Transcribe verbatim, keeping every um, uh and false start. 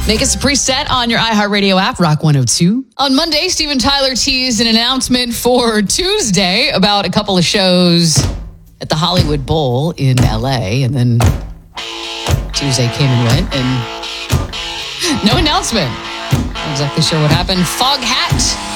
Make us a preset on your iHeartRadio app, Rock one oh two. On Monday, Steven Tyler teased an announcement for Tuesday about a couple of shows at the Hollywood Bowl in L A. And then Tuesday came and went, and no announcement. Not exactly sure what happened. Foghat